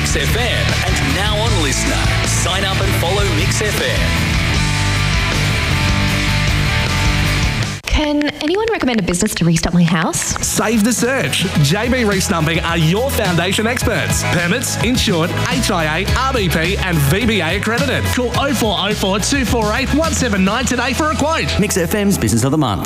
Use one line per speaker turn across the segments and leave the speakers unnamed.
Mix FM and now on Listener. Sign up and follow Mix FM.
Can anyone recommend a business to restart my house?
Save the search. JB Restumping are your foundation experts. Permits, insured, HIA, RBP and VBA accredited. Call 0404 248 179 today for a quote.
Mix FM's Business of the Month.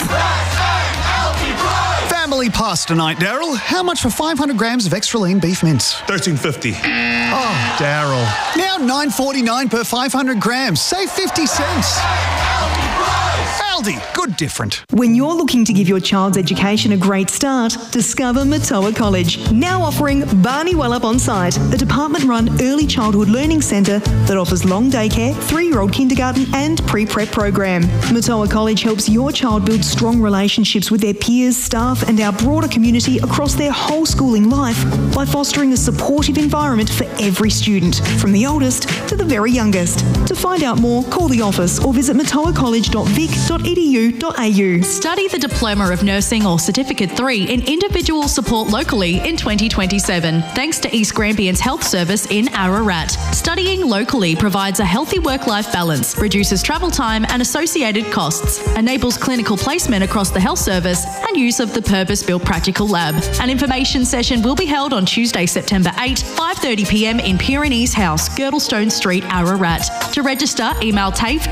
Family pasta night, Daryl. How much for 500 grams of extra lean beef mince?
$13.50.
Oh, Daryl. Now $9.49 per 500 grams. Save 50 cents. Aldi, good different.
When you're looking to give your child's education a great start, discover Matoa College, now offering Barney Wellup on site, a department-run early childhood learning centre that offers long daycare, 3-year-old kindergarten and pre-prep program. Matoa College helps your child build strong relationships with their peers, staff and our broader community across their whole schooling life by fostering a supportive environment for every student, from the oldest to the very youngest. To find out more, call the office or visit matoacollege.vic.edu.au.
Study the Diploma of Nursing or Certificate 3 in Individual Support locally in 2027, thanks to East Grampian's Health Service in Ararat. Studying locally provides a healthy work-life balance, reduces travel time and associated costs, enables clinical placement across the health service and use of the purpose-built practical lab. An information session will be held on Tuesday, September 8, 5:30pm in Pyrenees House, Girdlestone Street, Ararat. To register, email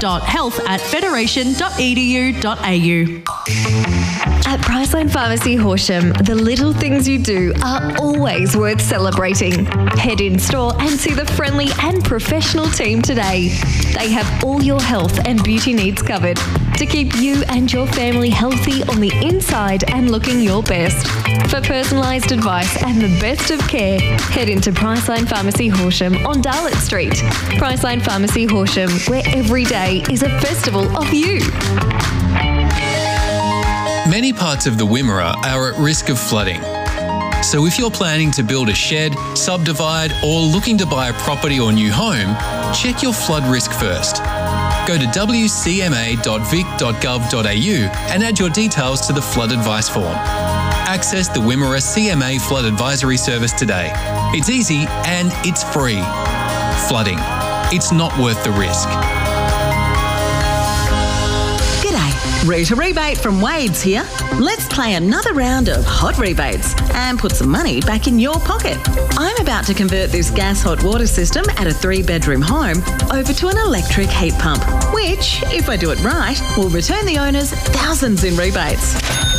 tafe.health@federation.edu.au.
At Priceline Pharmacy Horsham, the little things you do are always worth celebrating. Head in store and see the friendly and professional team today. They have all your health and beauty needs covered to keep you and your family healthy on the inside and looking your best. For personalised advice and the best of care, head into Priceline Pharmacy Horsham on Darlett Street. Priceline Pharmacy Horsham, where every day is a festival of you.
Many parts of the Wimmera are at risk of flooding. So if you're planning to build a shed, subdivide or looking to buy a property or new home, check your flood risk first. Go to wcma.vic.gov.au and add your details to the flood advice form. Access the Wimmera CMA Flood Advisory Service today. It's easy and it's free. Flooding. It's not worth the risk.
Rita Rebate from Wade's here. Let's play another round of hot rebates and put some money back in your pocket. I'm about to convert this gas hot water system at a 3-bedroom home over to an electric heat pump, which, if I do it right, will return the owners thousands in rebates.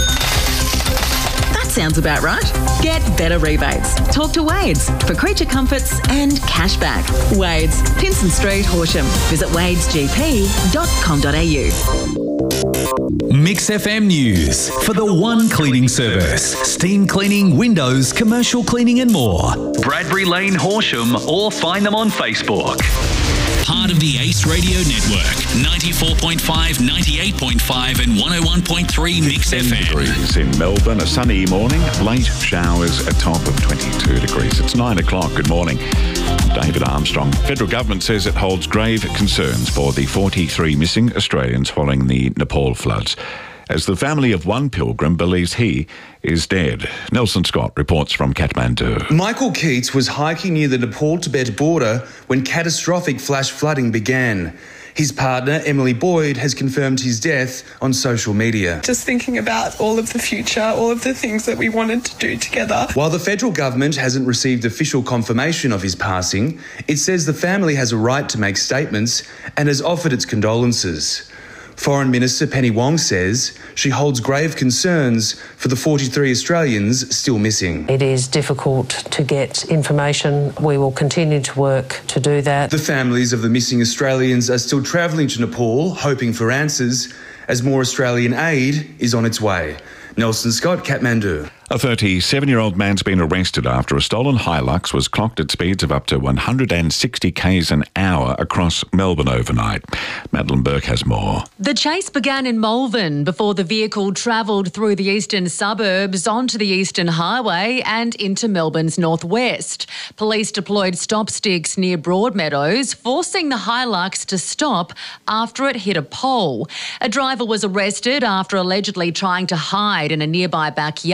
That sounds about right. Get better rebates. Talk to Wade's for creature comforts and cash back. Wade's, Pinson Street, Horsham. Visit wadesgp.com.au.
Mix FM News for the One Cleaning Service. Steam cleaning, windows, commercial cleaning and more. Bradbury Lane, Horsham, or find them on Facebook. Part of the Ace Radio Network. 94.5, 98.5 and 101.3 Mix FM.
Degrees in Melbourne. A sunny morning. Late showers, a top of 22 degrees. It's 9 o'clock. Good morning. David Armstrong. Federal government says it holds grave concerns for the 43 missing Australians following the Nepal floods, as the family of one pilgrim believes he is dead. Nelson Scott reports from Kathmandu.
Michael Keats was hiking near the Nepal-Tibet border when catastrophic flash flooding began. His partner, Emily Boyd, has confirmed his death on social media.
Just thinking about all of the future, all of the things that we wanted to do together.
While the federal government hasn't received official confirmation of his passing, it says the family has a right to make statements and has offered its condolences. Foreign Minister Penny Wong says she holds grave concerns for the 43 Australians still missing.
It is difficult to get information. We will continue to work to do that.
The families of the missing Australians are still travelling to Nepal, hoping for answers, as more Australian aid is on its way. Nelson Scott, Kathmandu.
A 37-year-old man's been arrested after a stolen Hilux was clocked at speeds of up to 160 k's an hour across Melbourne overnight. Madeline Burke has more.
The chase began in Malvern before the vehicle travelled through the eastern suburbs onto the Eastern Highway and into Melbourne's northwest. Police deployed stop sticks near Broadmeadows, forcing the Hilux to stop after it hit a pole. A driver was arrested after allegedly trying to hide in a nearby backyard.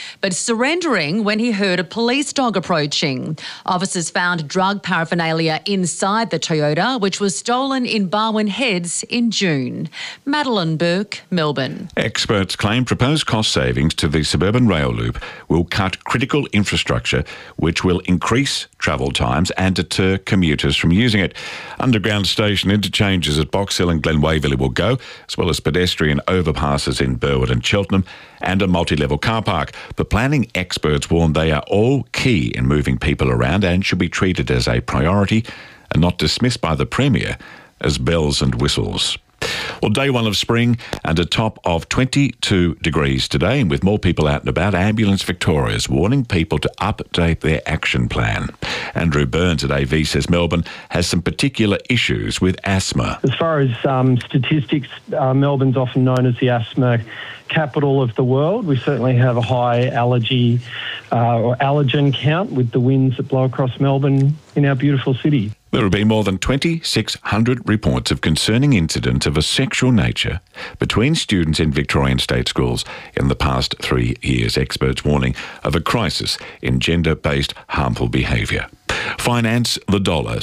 but surrendering when he heard a police dog approaching. Officers found drug paraphernalia inside the Toyota, which was stolen in Barwon Heads in June. Madeline Burke, Melbourne.
Experts claim proposed cost savings to the suburban rail loop will cut critical infrastructure, which will increase travel times and deter commuters from using it. Underground station interchanges at Box Hill and Glen Waverley will go, as well as pedestrian overpasses in Burwood and Cheltenham, and a multi-level car park. The planning experts warn they are all key in moving people around and should be treated as a priority and not dismissed by the Premier as bells and whistles. Well, day one of spring and a top of 22 degrees today, and with more people out and about, Ambulance Victoria is warning people to update their action plan. Andrew Burns at AV says Melbourne has some particular issues with asthma.
As far as statistics, Melbourne's often known as the asthma capital of the world. We certainly have a high allergy or allergen count with the winds that blow across Melbourne in our beautiful city.
There have been more than 2,600 reports of concerning incidents of a sexual nature between students in Victorian state schools in the past 3 years. Experts warning of a crisis in gender-based harmful behaviour. Finance the dollar,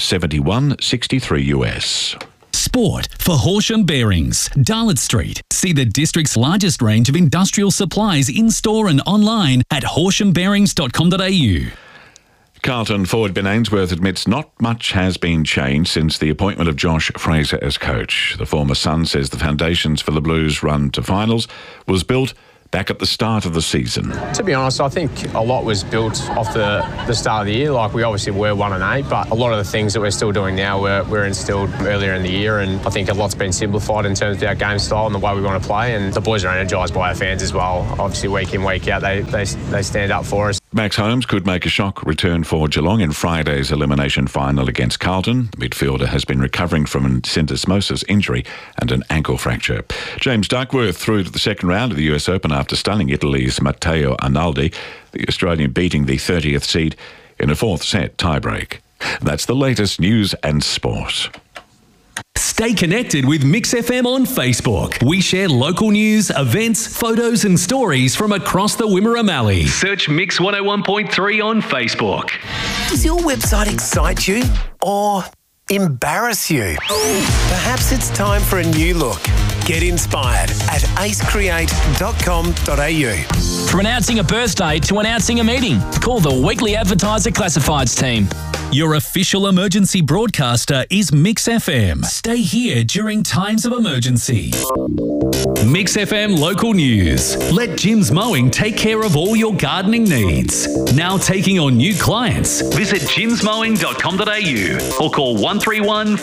71.63 US.
Sport for Horsham Bearings, Darlot Street. See the district's largest range of industrial supplies in-store and online at horshambearings.com.au.
Carlton forward Ben Ainsworth admits not much has been changed since the appointment of Josh Fraser as coach. The former Sun says the foundations for the Blues' run to finals was built back at the start of the season.
To be honest, I think a lot was built off the start of the year. Like, we obviously were 1-8, but a lot of the things that we're still doing now were instilled earlier in the year, and I think a lot's been simplified in terms of our game style and the way we want to play, and the boys are energised by our fans as well. Obviously, week in, week out, they stand up for us.
Max Holmes could make a shock return for Geelong in Friday's elimination final against Carlton. The midfielder has been recovering from a syndesmosis injury and an ankle fracture. James Duckworth through to the second round of the US Open after stunning Italy's Matteo Arnaldi, the Australian beating the 30th seed in a fourth set tiebreak. That's the latest news and sport.
Stay connected with Mix FM on Facebook. We share local news, events, photos and stories from across the Wimmera Mallee. Search Mix 101.3 on Facebook.
Does your website excite you or embarrass you? Perhaps it's time for a new look. Get inspired at acecreate.com.au.
From announcing a birthday to announcing a meeting, call the Weekly Advertiser Classifieds team.
Your official emergency broadcaster is Mix FM. Stay here during times of emergency. Mix FM local news. Let Jim's Mowing take care of all your gardening needs. Now taking on new clients. Visit jimsmowing.com.au or call 131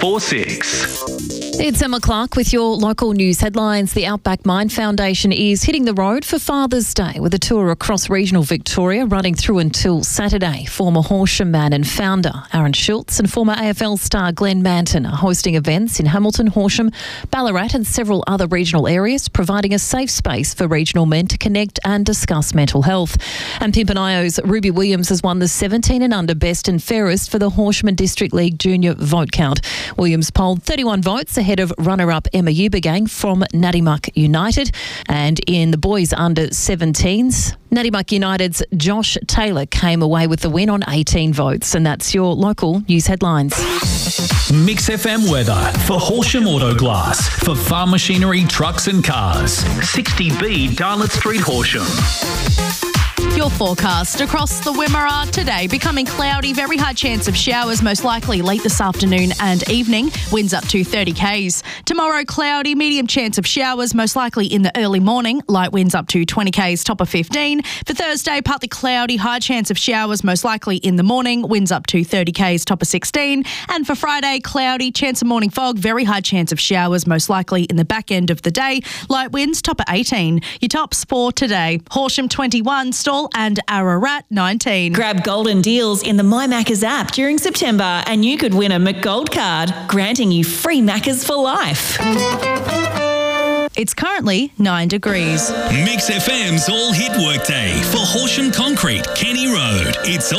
546.
It's Emma Clark with your local news headlines. The Outback Mine Foundation is hitting the road for Father's Day with a tour across regional Victoria running through until Saturday. Former Horsham man and founder Aaron Schultz and former AFL star Glenn Manton are hosting events in Hamilton, Horsham, Ballarat and several other regional areas, providing a safe space for regional men to connect and discuss mental health. And Pimpernio's Ruby Williams has won the 17 and under best and fairest for the Horsham and District League Junior vote count. Williams polled 31 votes ahead of runner-up Emma Eubagang from Nadimuck United. And in the boys under 17s, Nadimuck United's Josh Taylor came away with the win on 18 votes. And that's your local news headlines.
Mix FM weather for Horsham Auto Glass for farm machinery, trucks and cars. 60B Darlot Street, Horsham.
Your forecast across the Wimmera today. Becoming cloudy, very high chance of showers, most likely late this afternoon and evening. Winds up to 30 k's. Tomorrow, cloudy, medium chance of showers, most likely in the early morning. Light winds up to 20 k's, top of 15. For Thursday, partly cloudy, high chance of showers, most likely in the morning. Winds up to 30 k's, top of 16. And for Friday, cloudy, chance of morning fog, very high chance of showers, most likely in the back end of the day. Light winds, top of 18. Your tops for today: Horsham 21, Stawell and Ararat 19.
Grab golden deals in the My Maccas app during September and you could win a McGold card, granting you free Maccas for life.
It's currently 9 degrees.
Mix FM's All Hit Workday for Horsham Concrete, Kenny Road. It's